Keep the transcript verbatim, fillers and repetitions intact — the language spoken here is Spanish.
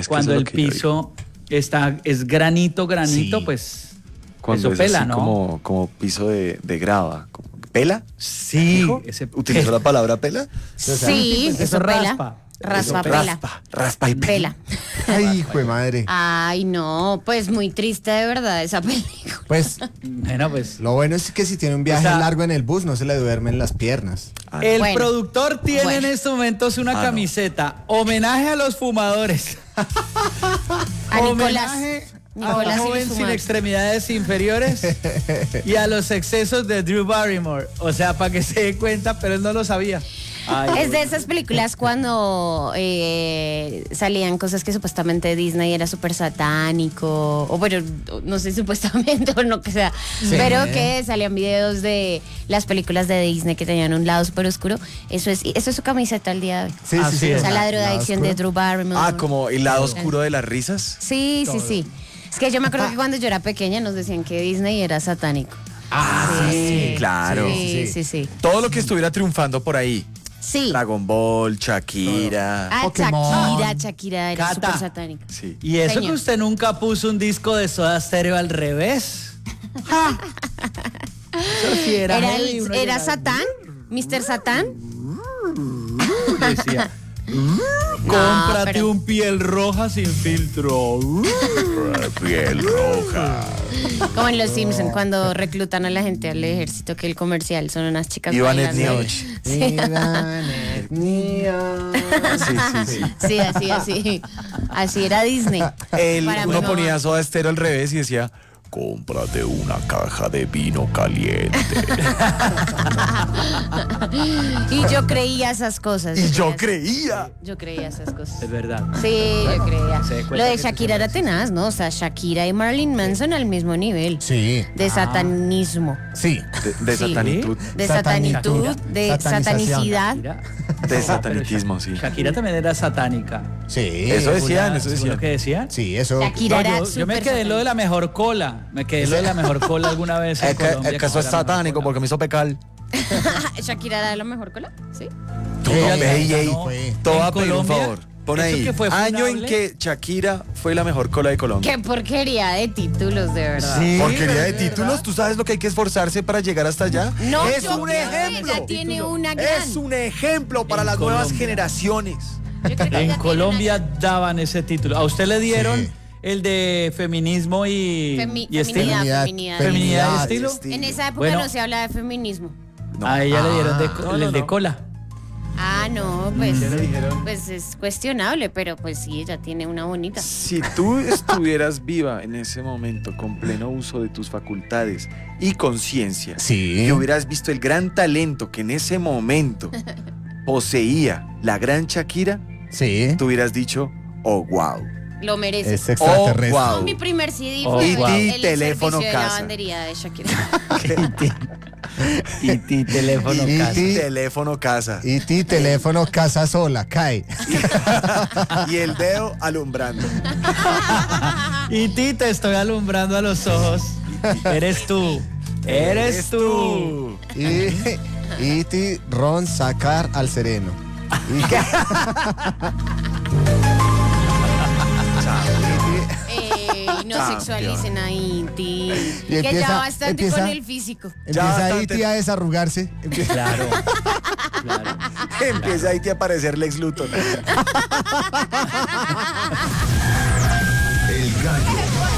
Es que cuando eso es el lo que yo piso está, es granito, granito, Sí. pues Cuando eso es pela, así ¿no? como, como piso de, de grava. como- ¿Pela? Sí, ¿Dijo? ese ¿Utilizó la palabra pela? Sí, pues eso eso pela. raspa. Raspa, Eso, pela. raspa, raspa y pela. Pela. Ay, hijo de madre. Ay, no, pues muy triste de verdad esa película. Pues Bueno, pues lo bueno es que si tiene un viaje O sea, largo en el bus, no se le duermen las piernas. Ah, el Bueno. productor tiene Bueno. en estos momentos una Ah, no. camiseta, homenaje a los fumadores. A Nicolás. Homenaje Nicolás a y un los joven sin fumadores. extremidades inferiores y a los excesos de Drew Barrymore. O sea, para que se dé cuenta, pero él no lo sabía. Ay, Es de esas películas cuando eh, salían cosas que supuestamente Disney era súper satánico, o bueno, no sé, supuestamente o no que sea, pero que salían videos de las películas de Disney que tenían un lado súper oscuro. Eso es, eso es su camiseta al día de hoy. Sí, Así sí, sí. es. O sea, la Lado drogadicción de oscuro. Drew Barrymore. Ah, como el lado oscuro de las risas. Sí, sí, sí. Es que yo me acuerdo que cuando yo era pequeña nos decían que Disney era satánico. Ah, sí, claro. Sí, sí, sí. Todo lo que estuviera triunfando por ahí. Sí. Dragon Ball, Shakira. Ah, Pokémon. Shakira, Shakira era Cata. súper satánica. Sí. Y eso Señor. que usted nunca puso un disco de Soda Stereo al revés. ¡Ja! Eso sí era, Era, heavy, el- uno era llegaba- Satán, mister Satán. Decía, cómprate pero- un piel roja sin filtro. Piel roja. Como en Los Simpson cuando reclutan a la gente al ejército, que el comercial son unas chicas Iván bailando. Etnioch. Sí. Sí, sí, sí. Sí, así, así. Así era Disney. El- Para mi uno mamá. ponía Soda Stereo al revés y decía, cómprate una caja de vino caliente. Y yo creía esas cosas. Y yo creía- creía. Yo creía esas cosas. Es verdad. Sí, yo creía. se dé cuenta Lo de que sí Shakira son era tenaz, ¿no? O sea, Shakira y Marilyn Manson al mismo nivel. Sí, De satanismo. sí. De, de Sí. satanitud. De Satanitud. satanitud, de Satanización. satanicidad. Shakira. De Ah, satanitismo, pero Sha- sí. Shakira también era satánica. Sí. Eso es- decían, ¿Segura- eso seguro decían. que decían? Sí, eso. Shakira No, era yo, yo me súper quedé en lo de la mejor cola. Me quedé en lo de la mejor cola alguna vez en Es que, Colombia. es que eso como es la mejor satánico cola. porque me hizo pecar. Shakira era la mejor cola, ¿sí? Tú Ella no, le ey, ey, ganó fue. te voy a en pedir un Colombia. favor. Pon Eso ahí. que fue Año en fundable. que Shakira fue la mejor cola de Colombia. Qué porquería de títulos, de verdad. Sí, Porquería de ¿verdad? títulos. ¿Tú sabes lo que hay que esforzarse para llegar hasta allá? No, es yo un creo que ejemplo. ella tiene una gran. Es un ejemplo para En las nuevas Colombia. generaciones. Yo creo que ella En tiene Colombia una daban ese título. ¿A usted le dieron Sí. el de feminismo y, Femi- y estilo? feminidad, Feminidad. feminidad. Feminidad y Feminidad, estilo. estilo. En esa época Bueno. no se habla de feminismo. No. A ella le dieron de, Ah. co- No, no, el de no. cola. Ah, no, pues, ¿Qué le dijeron? pues es cuestionable, pero pues sí, ella tiene una bonita. Si tú estuvieras viva en ese momento con pleno uso de tus facultades y conciencia Sí. y hubieras visto el gran talento que en ese momento poseía la gran Shakira, Sí. tú hubieras dicho, oh, wow. Lo merece. Es extraterrestre. Oh, wow. Mi primer C D Oh, fue wow. el, Y el teléfono servicio de casa. lavandería de Shakira. Y ti, teléfono Y- casa. y- Teléfono casa. Y ti, teléfono, casa sola, cae. Y el dedo alumbrando. Y ti te estoy alumbrando a los ojos. Eres tú. Eres tú. Y, y ti, ron, sacar al sereno. Y, Eh, y no Campeón. sexualicen a Inti. Y Que empieza- ya bastante empieza- con el físico. empieza ahí bastante. ti a desarrugarse. Empieza- Claro. Claro. Empieza ahí a aparecer Lex Luthor.